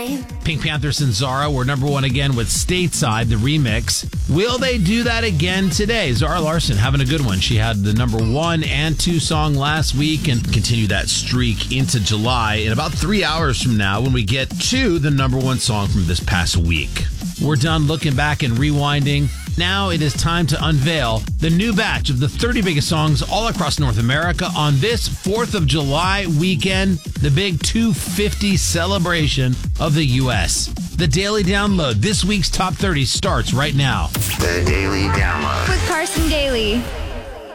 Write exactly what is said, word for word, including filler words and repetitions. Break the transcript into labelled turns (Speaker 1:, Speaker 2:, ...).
Speaker 1: time.
Speaker 2: Pink Panthers and Zara were number one again with Stateside, the remix. Will they do that again today? Zara Larsson having a good one. She had the number one and two song last week and continue that streak into July in about three hours from now when we get to the number one song from this past week. We're done looking back and rewinding. Now it is time to unveil the new batch of the thirty biggest songs all across North America on this fourth of July weekend, the big two fifty celebration of the U S. The Daily Download, this week's Top thirty starts right now.
Speaker 3: The Daily Download.
Speaker 4: With Carson Daly.